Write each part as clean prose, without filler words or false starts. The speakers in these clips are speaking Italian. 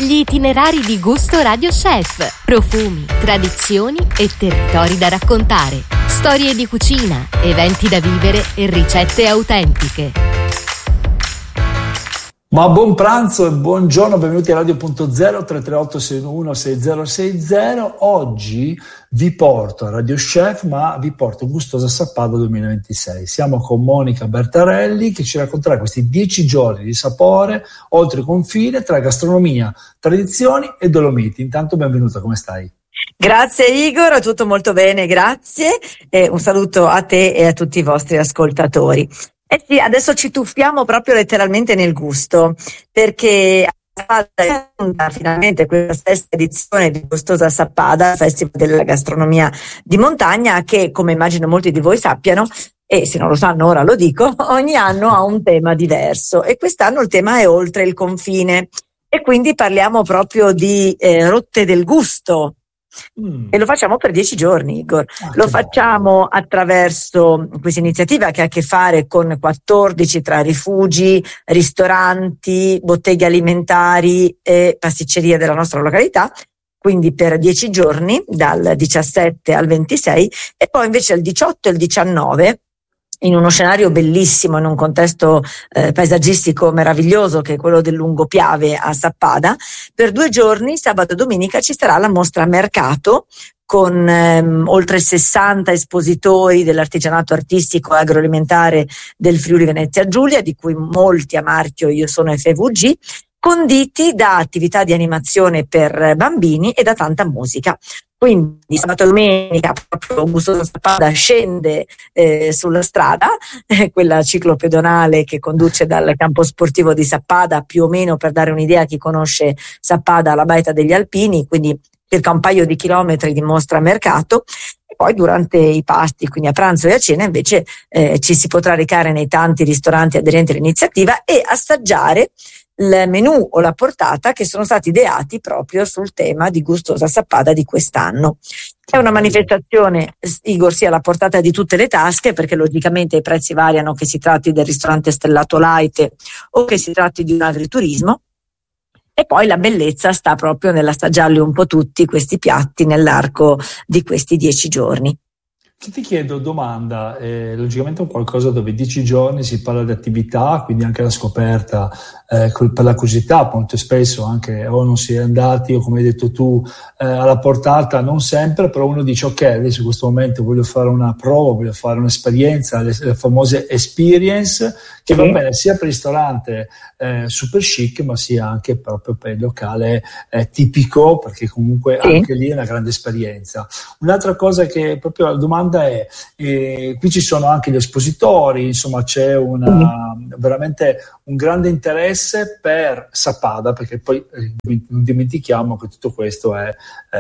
Gli itinerari di Gusto Radio Chef. Profumi, tradizioni e territori da raccontare. Storie di cucina, eventi da vivere e ricette autentiche. Ma buon pranzo e buongiorno, benvenuti a Radio.0 338 611 6060. Oggi vi porto a Radio Chef, ma vi porto Gustosa Sappada 2026. Siamo con Monica Bertarelli che ci racconterà questi 10 giorni di sapore oltre confine tra gastronomia, tradizioni e Dolomiti. Intanto benvenuta, come stai? Grazie Igor, tutto molto bene, grazie. E un saluto a te e a tutti i vostri ascoltatori. Eh sì, adesso ci tuffiamo proprio letteralmente nel gusto, perché finalmente questa sesta edizione di Gustosa Sappada, Festival della Gastronomia di Montagna, che come immagino molti di voi sappiano, e se non lo sanno ora lo dico, ogni anno ha un tema diverso e quest'anno il tema è oltre il confine e quindi parliamo proprio di rotte del gusto. E lo facciamo per 10 giorni, Igor. Lo facciamo attraverso questa iniziativa che ha a che fare con 14 tra rifugi, ristoranti, botteghe alimentari e pasticcerie della nostra località, quindi per 10 giorni dal 17 al 26 e poi invece il 18 e il 19 in uno scenario bellissimo, in un contesto paesaggistico meraviglioso che è quello del Lungopiave a Sappada. Per 2 giorni, sabato e domenica, ci sarà la mostra mercato con oltre 60 espositori dell'artigianato artistico e agroalimentare del Friuli Venezia Giulia, di cui molti a marchio Io Sono FVG, conditi da attività di animazione per bambini e da tanta musica. Quindi sabato e domenica proprio Gustosa Sappada scende sulla strada, quella ciclopedonale che conduce dal campo sportivo di Sappada, più o meno per dare un'idea a chi conosce Sappada, alla Baita degli Alpini, quindi circa un paio di chilometri di mostra mercato. E poi durante i pasti, quindi a pranzo e a cena, invece ci si potrà recare nei tanti ristoranti aderenti all'iniziativa e assaggiare il menù o la portata che sono stati ideati proprio sul tema di Gustosa Sappada di quest'anno. È una manifestazione, Igor, sia alla portata di tutte le tasche, perché logicamente i prezzi variano, che si tratti del ristorante stellato light o che si tratti di un agriturismo. E poi la bellezza sta proprio nell'assaggiarli un po' tutti questi piatti nell'arco di questi 10 giorni. Ti chiedo domanda, logicamente è un qualcosa dove 10 giorni si parla di attività, quindi anche la scoperta per la curiosità, molto spesso anche o non si è andati o come hai detto tu alla portata, non sempre, però uno dice ok, adesso in questo momento voglio fare una prova, voglio fare un'esperienza, le famose experience, che va bene sia per il ristorante super chic, ma sia anche proprio per il locale tipico, perché comunque anche lì è una grande esperienza. Un'altra cosa che proprio la domanda è, qui ci sono anche gli espositori, insomma c'è veramente un grande interesse per Sappada, perché poi non dimentichiamo che tutto questo è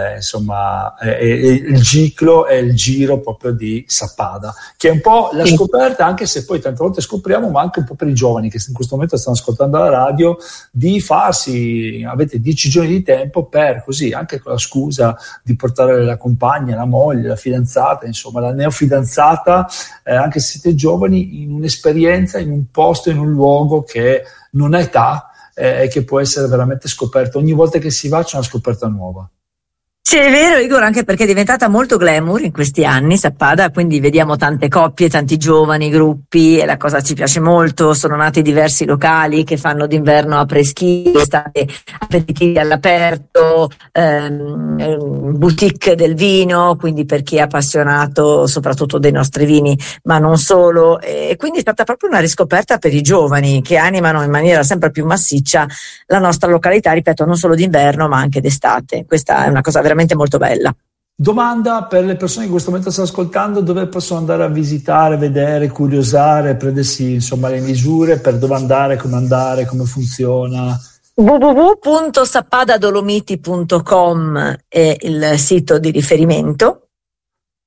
il ciclo e il giro proprio di Sappada, che è un po' la scoperta, anche se poi tante volte scopriamo, ma anche un po' per i giovani che in questo momento stanno ascoltando la radio, di farsi, avete 10 giorni di tempo per così, anche con la scusa di portare la compagna, la moglie, la fidanzata, insomma la neofidanzata, anche se siete giovani, in un'esperienza, in un posto, in un luogo che non ha età e che può essere veramente scoperto. Ogni volta che si va c'è una scoperta nuova. Sì, è vero Igor, anche perché è diventata molto glamour in questi anni Sappada, quindi vediamo tante coppie, tanti giovani, gruppi, e la cosa ci piace molto. Sono nati diversi locali che fanno d'inverno après-ski, d'estate aperitivi all'aperto, boutique del vino, quindi per chi è appassionato soprattutto dei nostri vini, ma non solo, e quindi è stata proprio una riscoperta per i giovani che animano in maniera sempre più massiccia la nostra località, ripeto, non solo d'inverno ma anche d'estate. Questa è una cosa veramente molto bella. Domanda per le persone che in questo momento stanno ascoltando: dove possono andare a visitare, vedere, curiosare, prendersi insomma le misure per dove andare, come funziona? www.sappadadolomiti.com è il sito di riferimento.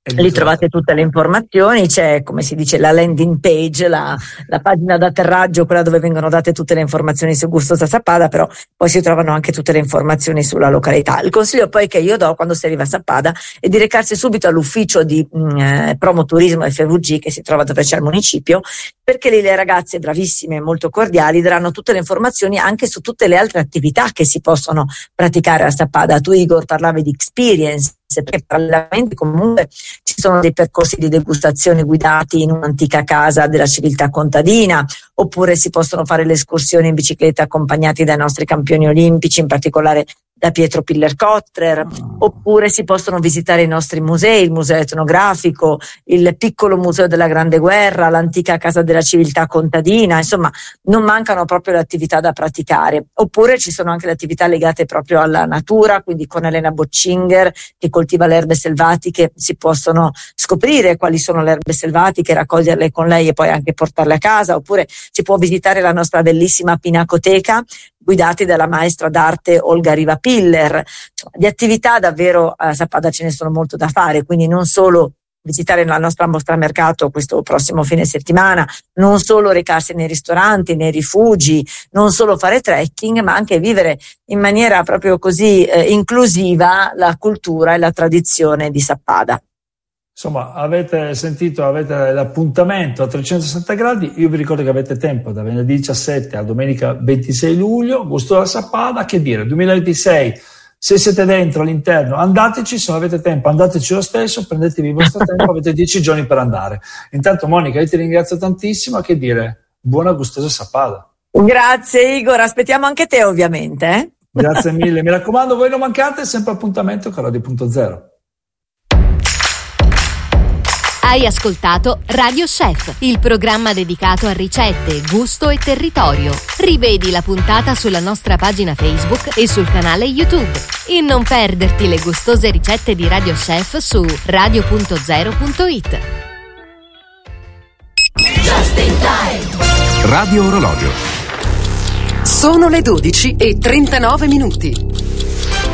Lì trovate tutte le informazioni, c'è, come si dice, la landing page, la pagina d'atterraggio, quella dove vengono date tutte le informazioni su Gustosa Sappada, però poi si trovano anche tutte le informazioni sulla località. Il consiglio poi che io do quando si arriva a Sappada è di recarsi subito all'ufficio di promoturismo FVG che si trova dove c'è il municipio, perché lì le ragazze bravissime e molto cordiali daranno tutte le informazioni anche su tutte le altre attività che si possono praticare a Sappada. Tu, Igor, parlavi di experience, perché parallelamente comunque ci sono dei percorsi di degustazione guidati in un'antica casa della civiltà contadina, oppure si possono fare le escursioni in bicicletta accompagnati dai nostri campioni olimpici, in particolare da Pietro Piller-Kotrer, oppure si possono visitare i nostri musei, il museo etnografico, il piccolo museo della Grande Guerra, l'antica casa della civiltà contadina, insomma non mancano proprio le attività da praticare. Oppure ci sono anche le attività legate proprio alla natura, quindi con Elena Boccinger che coltiva le erbe selvatiche si possono scoprire quali sono le erbe selvatiche, raccoglierle con lei e poi anche portarle a casa. Oppure si può visitare la nostra bellissima pinacoteca guidati dalla maestra d'arte Olga Riva-Piller. Di attività davvero a Sappada ce ne sono molto da fare, quindi non solo visitare la nostra mostra mercato questo prossimo fine settimana, non solo recarsi nei ristoranti, nei rifugi, non solo fare trekking, ma anche vivere in maniera proprio così inclusiva la cultura e la tradizione di Sappada. Insomma, avete sentito, avete l'appuntamento a 360 gradi. Io vi ricordo che avete tempo da venerdì 17 a domenica 26 luglio, Gustosa Sappada, che dire, 2026, se siete dentro all'interno andateci, se non avete tempo andateci lo stesso, prendetevi il vostro tempo, avete 10 giorni per andare. Intanto Monica, io ti ringrazio tantissimo, che dire, buona Gustosa Sappada. Grazie Igor, aspettiamo anche te ovviamente. Grazie mille, mi raccomando, voi non mancate, sempre appuntamento con Radio.0. Hai ascoltato Radio Chef, il programma dedicato a ricette, gusto e territorio. Rivedi la puntata sulla nostra pagina Facebook e sul canale YouTube. E non perderti le gustose ricette di Radio Chef su radio.0.it. Just in time. Radio Orologio. Sono le 12:39.